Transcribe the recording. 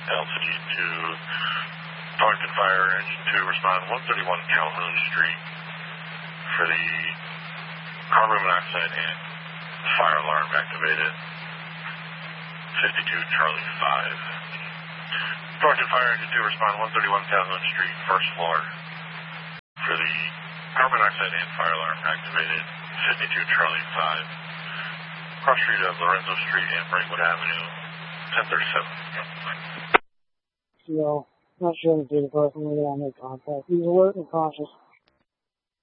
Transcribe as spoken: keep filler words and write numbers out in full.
Altitude to Torrington Fire, Engine two, respond one thirty-one Calhoun Street for the carbon monoxide and fire alarm activated. fifty-two Charlie five. Torrington Fire, Engine two, respond one thirty-one Calhoun Street, first floor for the carbon monoxide and fire alarm activated. fifty-two Charlie five. Cross street of Lorenzo Street and Brentwood Avenue, ten thirty-seven. Yo, not sure the data person, maybe I'll make contact. He's alert and cautious.